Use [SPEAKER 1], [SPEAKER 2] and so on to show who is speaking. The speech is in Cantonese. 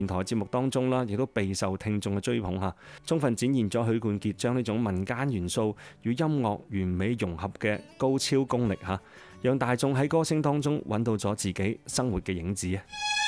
[SPEAKER 1] 電台節目當中啦，亦都備受聽眾嘅追捧嚇，充分展現咗許冠傑將呢種民間元素與音樂完美融合嘅高超功力嚇，讓大眾喺歌聲當中揾到咗自己生活嘅影子啊！